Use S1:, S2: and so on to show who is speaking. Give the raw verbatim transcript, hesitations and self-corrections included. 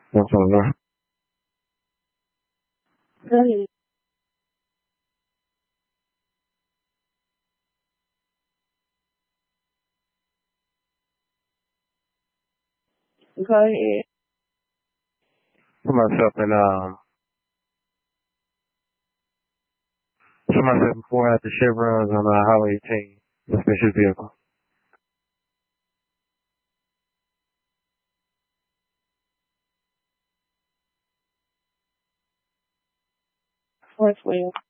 S1: What's on there?
S2: Go ahead. Go ahead.
S1: Put myself in, um, put myself before after shift runs on uh, Highway eighteen, suspicious vehicle.
S2: four twelve.